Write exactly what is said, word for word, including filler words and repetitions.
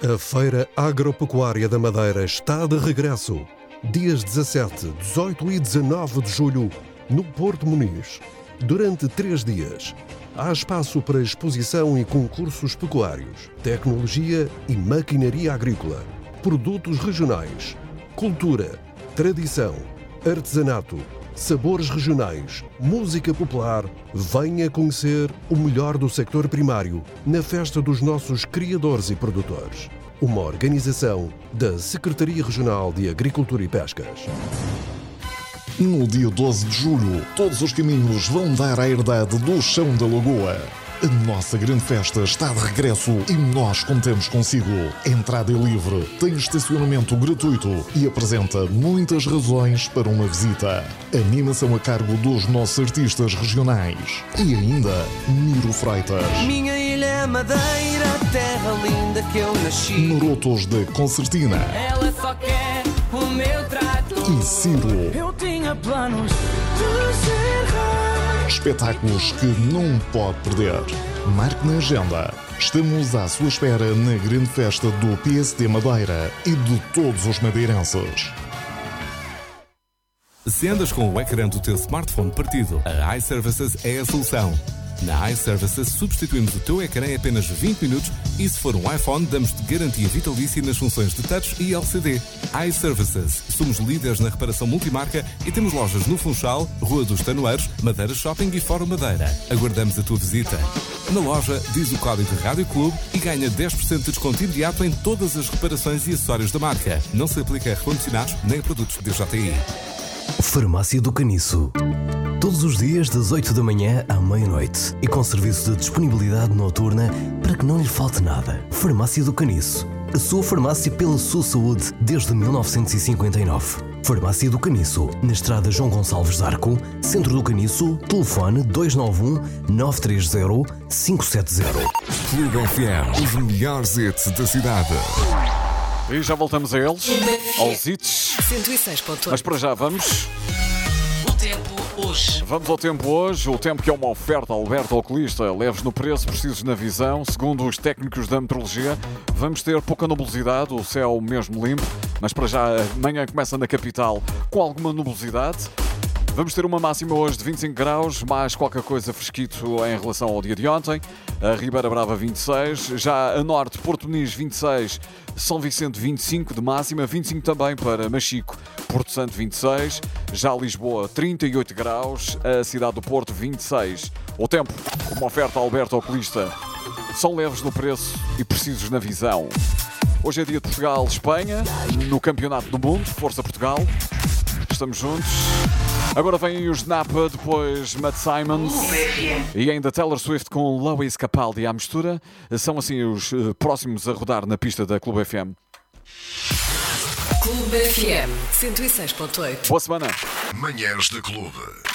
A Feira Agropecuária da Madeira está de regresso. Dias dezassete, dezoito e dezanove de julho, no Porto Muniz. Durante três dias, há espaço para exposição e concursos pecuários, tecnologia e maquinaria agrícola, produtos regionais, cultura, tradição, artesanato, sabores regionais, música popular. Venha conhecer o melhor do sector primário na festa dos nossos criadores e produtores. Uma organização da Secretaria Regional de Agricultura e Pescas. No dia doze de julho, todos os caminhos vão dar à herdade do Chão da Lagoa. A nossa grande festa está de regresso e nós contamos consigo. A entrada é livre, tem estacionamento gratuito e apresenta muitas razões para uma visita. Animação a cargo dos nossos artistas regionais. E ainda, Miro Freitas. Minha ilha é Madeira, terra linda que eu nasci. Marotos da Concertina. Ela só quer o meu trato. E Ciro. Eu tinha planos de ser rei. Espetáculos que não pode perder. Marque na agenda. Estamos à sua espera na grande festa do P S D Madeira e de todos os madeirenses. Se andas com o ecrã do teu smartphone partido, a iServices é a solução. Na iServices substituímos o teu ecrã em apenas vinte minutos e se for um iPhone damos-te garantia vitalícia nas funções de touch e L C D. iServices. Somos líderes na reparação multimarca e temos lojas no Funchal, Rua dos Tanoeiros, Madeira Shopping e Fórum Madeira. Aguardamos a tua visita. Na loja, diz o código de Rádio Clube e ganha dez por cento de desconto imediato em todas as reparações e acessórios da marca. Não se aplica a recondicionados nem a produtos D J I. Farmácia do Caniço. Todos os dias das oito da manhã à meia-noite e com serviço de disponibilidade noturna para que não lhe falte nada. Farmácia do Caniço. A sua farmácia pela sua saúde desde mil novecentos e cinquenta e nove. Farmácia do Caniço, na estrada João Gonçalves d'Arco, Centro do Caniço, telefone dois nove um, nove três zero, cinco sete zero. Clube F M, os melhores hits da cidade. E já voltamos a eles, aos hits. cento e seis ponto oito. Mas para já vamos... O tempo hoje. Vamos ao tempo hoje. O tempo que é uma oferta Alberto Oculista. Leves no preço, precisos na visão. Segundo os técnicos da meteorologia, vamos ter pouca nubosidade, o céu mesmo limpo. Mas para já, amanhã começa na capital com alguma nubosidade. Vamos ter uma máxima hoje de vinte e cinco graus, mais qualquer coisa fresquito em relação ao dia de ontem. A Ribeira Brava vinte e seis, já a norte Porto Muniz vinte e seis, São Vicente vinte e cinco de máxima, vinte e cinco também para Machico, Porto Santo vinte e seis, já Lisboa trinta e oito graus, a cidade do Porto vinte e seis. O tempo, uma oferta Alberto Oculista, são leves no preço e precisos na visão. Hoje é dia de Portugal-Espanha, no Campeonato do Mundo, Força Portugal, estamos juntos. Agora vêm os Napa, depois Matt Simons e ainda Taylor Swift com Lois Capaldi à mistura. São assim os próximos a rodar na pista da Clube F M. Clube F M cento e seis ponto oito. Boa semana. Manhãs da Clube.